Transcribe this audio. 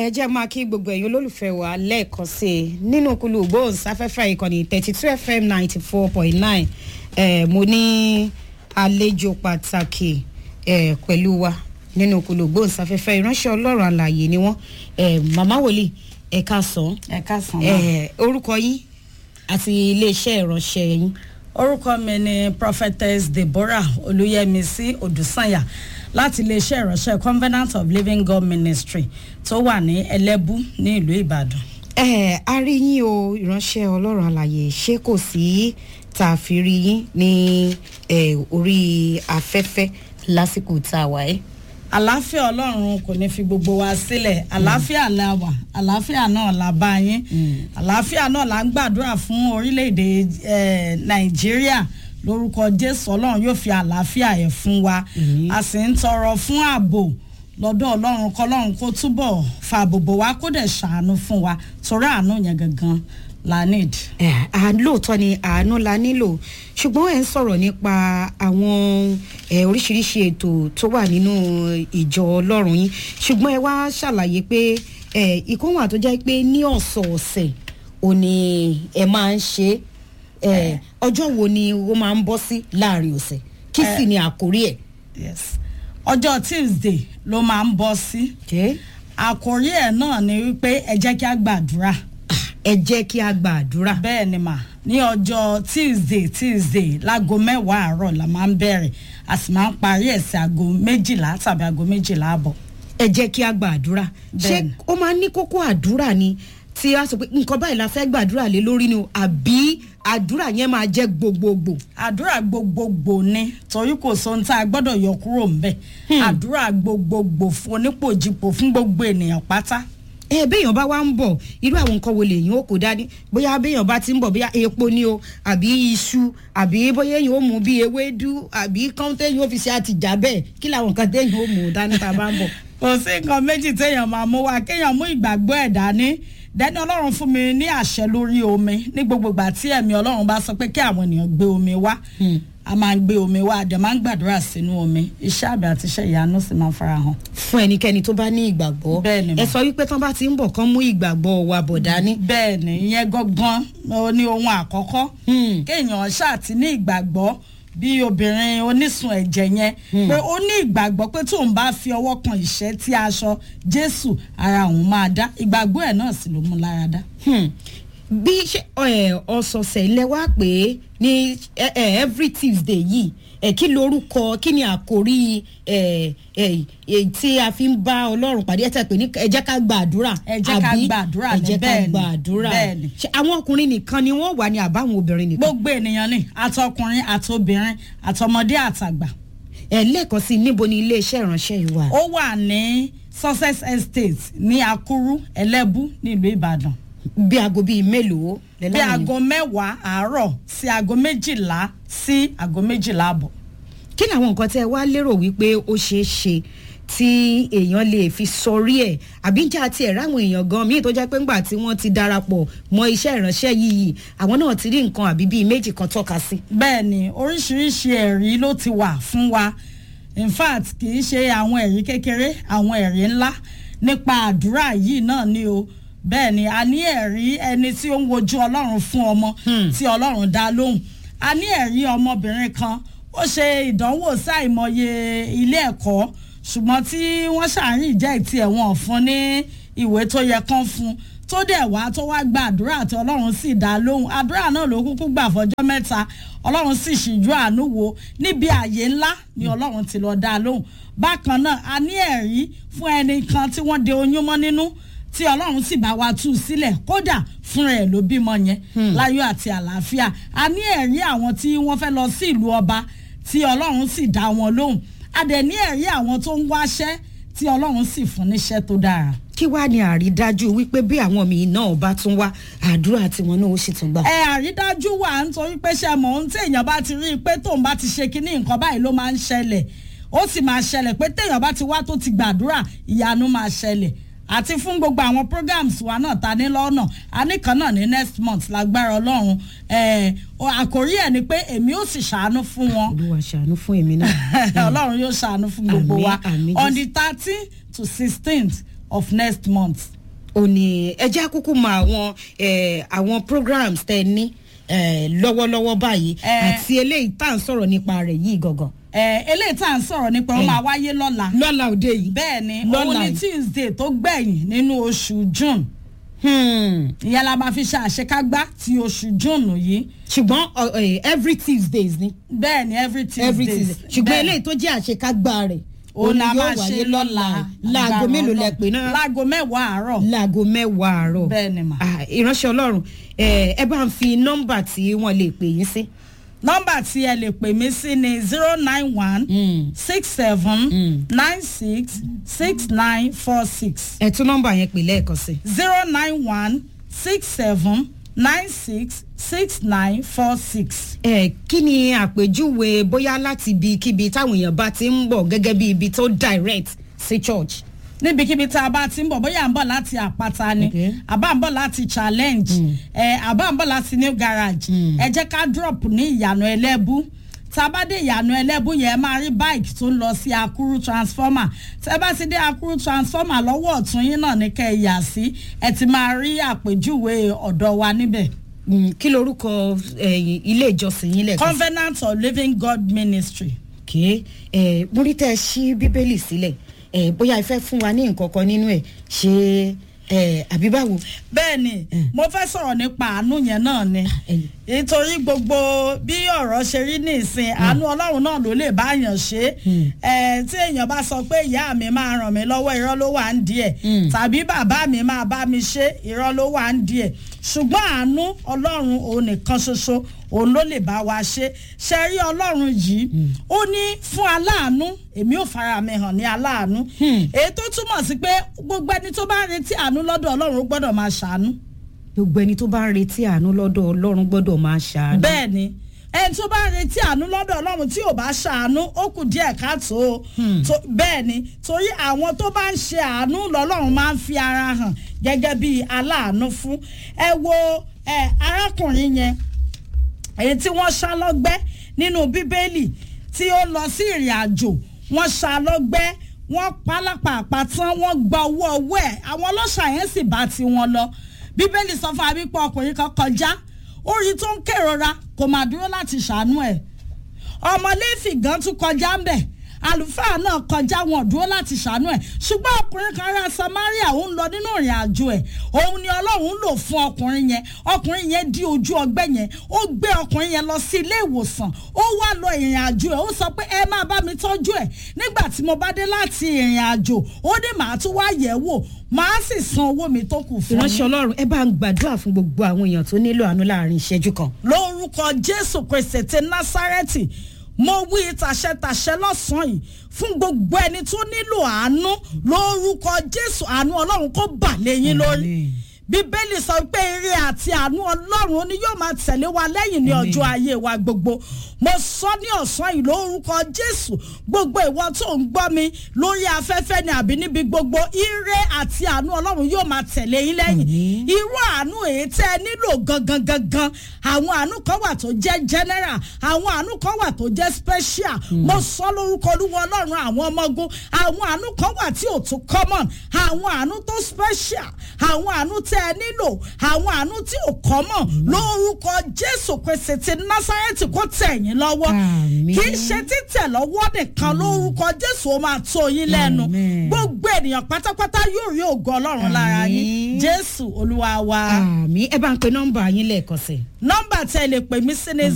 ẹ jẹ́ máa kí gbogbo ẹ̀yin olólùfẹ́ wa lẹ́ẹ̀kan sí i nínú kúlù gbóhùnsáfẹ́fẹ́ ìkànnì 32 FM 94.9 mo ní àlejò pàtàkì pẹ̀lú wa nínú kúlù gbóhùnsáfẹ́fẹ́ ìránṣẹ́ ọlọ́run alààyè ni wọ́n màmá wòlíì ẹ káàsán orúkọ yín àti iléeṣẹ́ ìránṣẹ́ yín. Orúkọ mi ni Prophetess Deborah Olúyẹmísí Odùsànyà láti iléeṣẹ́ ìránṣẹ́ Covenant of Living God Ministry tó wà ní Ẹlẹ́bú ní ìlú Ìbàdàn. A rí yín o ìránṣẹ́ ọlọ́run alààyè ṣé kò sí tá a fi rí yín ní orí afẹ́fẹ́ lásìkò tá a wà ẹ́. Àlàáfíà Ọlọ́run kò ní fi gbogbo wa sílẹ̀. Àlàáfíà la wà, àlàáfíà náà la bá yín. Àlàáfíà náà la ń gbàdúrà fún orílẹ̀-èdè Nàìjíríà. Lórúkọ Jésù Ọlọ́run yóò fi àlàáfíà ẹ̀ fún wa. A sì ń tọrọ fún ààbò lọ́dọ̀ Ọlọ́run kọ́lọ́run kó túbọ̀ fàbòbò wa kó dẹ̀ ṣàánú fún wa torí àánú yẹn gangan la need. Lóòótọ́ ni àánú la nílò ṣùgbọ́n ẹ̀ ń sọ̀rọ̀ nípa àwọn oríṣiríṣi ètò tó wà nínú ìjọ Ọlọ́run yín ṣùgbọ́n ẹ wá ṣàlàyé pé ìkóhùn àtó jẹ́ pé ní ọ̀sọ̀ọ̀sẹ̀ òní ẹ máa ń ṣe ọjọ́ wo ni ó máa ń bọ́ sí láàrin ọ̀sẹ̀ kí sì ni àkórí ẹ̀. Yes. Ọjọ́ Tuesday ló máa ń bọ́ sí. Àkórí ẹ̀ náà ni wípé ẹ jẹ́ kí a gbàdúrà. Ẹ jẹ́ kí a gbàdúrà. Bẹ́ẹ̀ ni mà ní ọjọ́ Tuesday láago 10 àárọ̀ la máa ń bẹ̀rẹ̀ a sì máa ń parí ẹ̀ sí aago 12 tàbí aago 12 àbọ̀. Ẹ jẹ́ kí a gbàdúrà. Ṣé ó máa ń ní kókó àdúrà ni tí a sọ pé nǹkan báyìí la fẹ́ gbàdúrà lé lórí ni àbí àdúrà yẹn máa jẹ́ gbogbogbò. Àdúrà gbogbogbò ni torí kò sóhun tá a gbọ́dọ̀ yọ kúrò ńbẹ̀. Àdúrà gbogbogbò fún onípòjìpò fún gbogbo ènìyàn pátá. Béèyàn bá wá ń bọ̀ irú àwọn nǹkan wo lèyìn ó kó dání bóyá béèyàn bá ti ń bọ̀ bóyá epo ni o àbí iṣu àbí bóyá èyàn ó mú bí ewédú àbí kọ́ńtẹ́ yóò fi ṣe àtìjà bẹ́ẹ̀ kí làwọn nǹkan téèyàn ó mú dání tá a bá ń bọ̀. Kò sí nǹkan méjì téèyàn máa mú wa kéèyàn mú ìgbàgbọ́ ẹ̀ dání dẹ́ni Ọlọ́run fún mi ní àṣẹ lórí omi ní gbogbo ìgbà tí ẹ̀mí Ọlọ́run bá sọ pé kí àwọn ènìyàn gbé omi wá a máa ń gbé omi wá àdè máa ń gbàdúrà sínú omi iṣẹ́ àbẹ̀ àti iṣẹ́ ìyanu sì máa ń farahàn. Fún ẹnikẹ́ni tó bá ní ìgbàgbọ́ ẹ sọ wípé tán bá ti ń bọ̀ kán mú ìgbàgbọ́ wa bọ̀ dání. Bẹ́ẹ̀ni ìyẹn gangan ní ohun àkọ́kọ́ kéèyàn ṣáà ti ní ìgbàgbọ́ bí obìnrin onísun ẹ̀jẹ̀ yẹn pé ó ní ìgbàgbọ́ pé tóun bá fi ọwọ́ kan ìṣẹ́ tí aṣọ Jésù ara òun máa dá ìgbàgbọ́ ẹ̀ náà sì ló mú lára dá. Bí ọ̀sọ̀ọ̀sẹ̀ ilẹ̀ wá pé ní every Tuesday yìí kí lorúkọ kí ni àkórí tí a fi ń bá Ọlọ́run pàdé ẹ̀tẹ̀ pé ní ẹ jẹ́ ká gbàdúrà àbí ẹ jẹ́ ká gbàdúrà àwọn ọkùnrin nìkan ni wọ́n wà ní àbáwọn obìnrin nìkan. Gbogbo ènìyàn ni àtọkùnrin àtobìnrin àtọmọdé àtàgbà. Lẹ́ẹ̀kan sí níbo ni iléeṣẹ́ ìránṣẹ́ yìí wà. Ó wà ní Success Estate ní Àkúrú Ẹlẹ́bú nílùú Ìbàdàn. Bí aago bíi mélòó. Bí aago 10 àárọ̀ sí aago 12 sí aago 12 àbọ̀. Kí làwọn nǹkan tẹ́ wá lérò wípé ó ṣeé ṣe tí èèyàn lè fi sọrí ẹ̀ àbí ń jẹ́ àti ẹ̀rọ àwọn èèyàn gan míì tó jẹ́ pé ńgbà tí wọ́n ti darapọ̀ mọ́ iṣẹ́ ìránṣẹ́ yìí àwọn náà ti rí nǹkan àbí bíi méjì kan tọ́ka sí. Bẹ́ẹ̀ni oríṣiríṣi ẹ̀rí ló ti wà fún wa in fact kì í ṣe àwọn ẹ̀rí kékeré àwọn ẹ̀rí ńlá nípa àdúrà yìí náà ni o. Bẹ́ẹ̀ni a ní ẹ̀rí ẹni tí ó ń wojú Ọlọ́run fún ọmọ tí Ọlọ́run dá lóhùn. A ní ẹ̀rí ọmọbìnrin kan ó ṣe ìdánwò sáìmọye ilé ẹ̀kọ́ ṣùgbọ́n tí wọ́n ṣàárín ìjẹ́ ìtì ẹ̀wọ̀n fún ní ìwé tó yẹ kán fún tó dẹ̀ wá tó wá gba àdúrà tí Ọlọ́run sì dá lóhùn àdúrà náà ló kúkú gbà fọjọ́ 3 Ọlọ́run sì ṣíjú àánú wò níbi àyè ńlá ni Ọlọ́run ti lọ dá lóhùn. Bákan náà a ní ẹ̀rí fún ẹnì kan tí wọ́n de oyún mọ́ nínú tí Ọlọ́run sì bá wa tú sílẹ̀ kódà fúnra ẹ̀ ló bímọ yẹn láyọ̀ àti àlàáfíà. A ní ẹ̀rí àwọn tí wọ́n fẹ́ lọ sí ìlú ọba tí Ọlọ́run sì dá wọn lóhùn. A dẹ̀ ní ẹ̀rí àwọn tó ń wáṣẹ́ tí Ọlọ́run sì fún níṣẹ́ tó dára. Kí wàá ní àrídájú wípé bí àwọn míì náà bá tún wá àdúrà tiwọn náà ó sì tún gbà. Àrídájú wà nítorí pé ṣe mọ̀ ohun tí èèyàn bá ti rí i pé tóun bá ti ṣe kinní nǹkan báyìí ló máa ń ṣẹlẹ̀ ó sì máa ṣẹlẹ̀ pé téèyàn bá ti wá tó ti gbàdúrà ìyanu máa ṣẹlẹ̀. Àti fún gbogbo àwọn programs wa náà ta ní lọ́nà a ní kan náà ní next month lágbára Ọlọ́run àkòrí ẹ̀ ni pé èmi ó sì ṣàánú fún wọn. Olúwa ṣàánú fún èmi náà. Ọlọ́run yóò ṣàánú fún gbogbo wa on the 13th to 16th of next month. ó ní ẹ jẹ́ àkókò mọ àwọn programs tẹ́ ní lọ́wọ́lọ́wọ́ báyìí àti eléyìí tá à ń sọ̀rọ̀ nípa rẹ̀ yìí gangan. Eléyìí tá à ń sọ̀rọ̀ nípa ó máa wáyé lọ́la òde yìí. bẹ́ẹ̀ ni òun ni Tuesday tó gbẹ̀yìn nínú oṣù June. ìyẹn la máa fi ṣe àṣekágbá ti oṣù June yìí. ṣùgbọ́n every Tuesdays ni. bẹ́ẹ̀ ni every Tuesdays. ṣùgbọ́n eléyìí tó jẹ́ àṣekágbá rẹ̀ òun la máa ṣe lọ́la. láago mélòó lẹ pè náà. láago 10 àárọ̀. láago 10 àárọ̀. bẹ́ẹ̀ ni mà. ìránṣẹ́ Ọlọ́run ẹ bá ń fi nọ́mbà tí wọ́n lè pè yín sí. nọ́mbà tí ẹ lè pè mí sí ni 091 67 96 6946. ẹ tún nọ́mbà yẹn pè lẹ́ẹ̀kan sí. 091 67 96 6946. Kí ni àpèjúwe bóyá láti ibikíbi táwọn èèyàn bá ti ń bọ̀ gẹ́gẹ́ bí ibi tó direct sí church. níbikíbi tá a bá ti ń bọ̀ bóyá à ń bọ̀ láti àpáta ni àbá ń bọ̀ láti challenge àbá ń bọ̀ láti new garage ẹ jẹ́ ká drop ní ìyànà ẹlẹ́bú tá a bá dé ìyànà ẹlẹ́bú yẹn máa rí bike tó ń lọ sí Akuru transformer tẹ́ bá ti dé Akuru transformer lọ́wọ́ ọ̀tún yín náà ní kẹ́ ẹ yà sí ẹ ti máa rí àpèjúwe ọ̀dọ̀ wa níbẹ̀. Kí lorúkọ ilé ìjọsìn yín lẹ́ẹ̀kan. Covenant of Living God Ministry. mo rí tẹ́ ẹ ṣí bíbélì sílẹ̀ bóyá ẹ fẹ́ fún wa ní nǹkan kan nínú ẹ̀ ṣe àbí báwo. bẹ́ẹ̀ni mo fẹ́ sọ̀rọ̀ nípa àánú yẹn náà ni nítorí gbogbo bí ọ̀rọ̀ ṣe rí nísìn àánú Ọlọ́run náà ló lè báyàn ṣe tí èèyàn bá sọ pé ìyá mi máa ràn mí lọ́wọ́ irọ́ ló wà ń díẹ̀ tàbí bàbá mi máa bá mi ṣe irọ́ ló wà ń díẹ̀ ṣùgbọ́n àánú Ọlọ́run òun nìkan ṣoṣo òun ló lè bá wa ṣe rí Ọlọ́run yìí ó ní fún aláàánú èmi ò fara mi hàn ní aláàánú èyí tó túmọ̀ sí pé gbogbo ẹni tó bá ń retí àánú lọ́dọ̀ Ọlọ́run ó gbọ́dọ̀ máa ṣàánú. gbogbo ẹni tó bá ń retí àánú lọ́dọ̀ Ọlọ́run gbọ́dọ̀ máa ṣàánú. bẹ́ẹ̀ ni ẹni tó bá ń retí àánú lọ́dọ̀ Ọlọ́run tí ò bá ṣàánú ó kù díẹ̀ káàtó bẹ́ẹ̀ ni torí àwọn tó bá ń ṣe àánú lọ́lọ́run máa ń fi ara hàn gẹ́gẹ́ bí aláàánú fún. ẹ wo arákùnrin yẹn èyí tí wọ́n ṣá lọ́gbẹ́ nínú Bíbélì tí ó lọ sí ìrìn àjò wọ́n ṣá lọ́gbẹ́ wọ́n pálápàpá tán wọ́n gba owó ọwọ́ ẹ̀ àwọn ọlọ́ṣà yẹn sì bá ti wọn lọ. Bíbélì sọ fún abípọ̀ ọkùnrin kan kọjá orí tó ń kérora kò máa dúró láti ṣàánú ẹ̀. ọmọ Léfì gan tún kọjá ń bẹ̀ àlùfáà náà kọjá wọn dúró láti ṣàánú ẹ̀ ṣùgbọ́n ọkùnrin kan ará Samaria òun lọ nínú ìrìn àjò ẹ̀ òun ni Ọlọ́run lò fún ọkùnrin yẹn dí ojú ọgbẹ́ yẹn ó gbé ọkùnrin yẹn lọ sí ilé ìwòsàn ó wá lọ ìrìn àjò ẹ̀ ó sọ pé ẹ máa bá mi tọ́jú ẹ̀ nígbà tí mo bá dé láti ìrìn àjò ó ní màá tún wá yẹ̀ wò màá sì san owó mi tó kù fún mi. ìránṣẹ́ Ọlọ́run ẹ bá ń gbàdúrà fún gbogbo àwọn èèyàn tó nílò àánú láàrin ìṣẹ́jú kan. lórúkọ Jésù Kristi ti Násárẹ́tì mo wí tàṣẹtàṣẹ lọ́sàn-án yìí fún gbogbo ẹni tó nílò àánú lórúkọ Jésù àánú Ọlọ́run kó bà lé yín lórí. Bíbélì sọ pé ire àti àánú Ọlọ́run ni yóò máa tẹ̀lé wa lẹ́yìn ní ọjọ́ ayé wa gbogbo. Mo sọ ní ọ̀sán yìí lórúkọ Jésù gbogbo ìwọ tó ń gbọ́ mi lórí afẹ́fẹ́ ni àbí níbi gbogbo ire àti àánú Ọlọ́run yóò máa tẹ̀lé yín lẹ́yìn. Irú àánú èyí tẹ́ ẹ nílò gangan àwọn àánú kan wà tó jẹ́ general àwọn àánú kan wà tó jẹ́ special. Mo sọ lórúkọ Olúwa Ọlọ́run àwọn ọmọ ogun àwọn àánú kan wà tí ò tún common àwọn àánú tó special àwọn àánú tẹ́ ẹ nílò àwọn àánú tí ò common lórúkọ Jésù Kristi ti Násárẹ́tì kó tẹ̀ yín lọ́wọ́ kì í ṣe títẹ̀ lọ́wọ́ nìkan lórúkọ Jésù ó máa tó yín lẹ́nu gbogbo ènìyàn pátápátá yóò rí ògo Ọlọ́run lára yín Jésù Olúwa wa. àmín ẹ bá ń pe nọ́mbà yín lẹ́ẹ̀kan sí. nọ́mbà tẹ́ lè pè mí sí ní